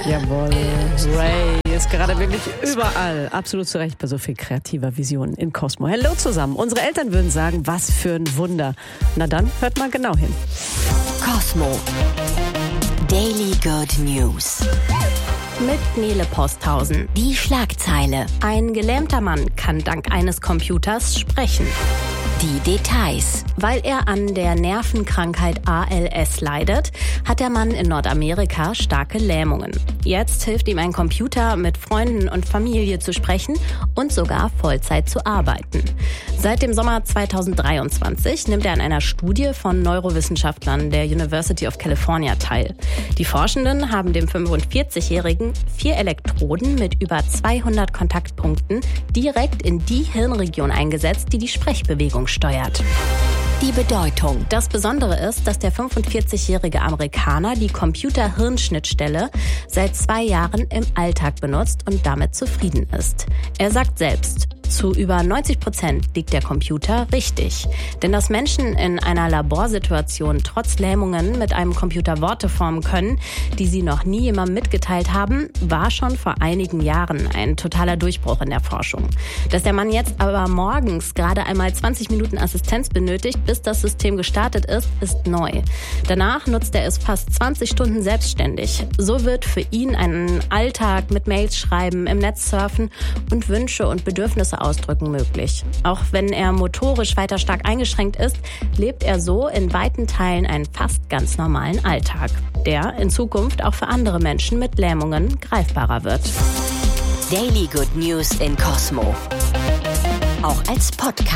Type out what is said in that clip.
Jawohl, Ray ist gerade wirklich überall. Absolut zu Recht bei so viel kreativer Vision in Cosmo. Hallo zusammen. Unsere Eltern würden sagen, was für ein Wunder. Na dann, hört mal genau hin. Cosmo. Daily Good News. Mit Nele Posthausen. Die Schlagzeile. Ein gelähmter Mann kann dank eines Computers sprechen. Die Details. Weil er an der Nervenkrankheit ALS leidet, hat der Mann in Nordamerika starke Lähmungen. Jetzt hilft ihm ein Computer, mit Freunden und Familie zu sprechen und sogar Vollzeit zu arbeiten. Seit dem Sommer 2023 nimmt er an einer Studie von Neurowissenschaftlern der University of California teil. Die Forschenden haben dem 45-Jährigen 4 Elektroden mit über 200 Kontaktpunkten direkt in die Hirnregion eingesetzt, die die Sprechbewegung steuert. Die Bedeutung. Das Besondere ist, dass der 45-jährige Amerikaner die Computer-Hirn-Schnittstelle seit 2 Jahren im Alltag benutzt und damit zufrieden ist. Er sagt selbst, zu über 90% liegt der Computer richtig. Denn dass Menschen in einer Laborsituation trotz Lähmungen mit einem Computer Worte formen können, die sie noch nie jemandem mitgeteilt haben, war schon vor einigen Jahren ein totaler Durchbruch in der Forschung. Dass der Mann jetzt aber morgens gerade einmal 20 Minuten Assistenz benötigt, bis das System gestartet ist, ist neu. Danach nutzt er es fast 20 Stunden selbstständig. So wird für ihn ein Alltag mit Mails schreiben, im Netz surfen und Wünsche und Bedürfnisse ausdrücken möglich. Auch wenn er motorisch weiter stark eingeschränkt ist, lebt er so in weiten Teilen einen fast ganz normalen Alltag, der in Zukunft auch für andere Menschen mit Lähmungen greifbarer wird. Daily Good News in Cosmo. Auch als Podcast.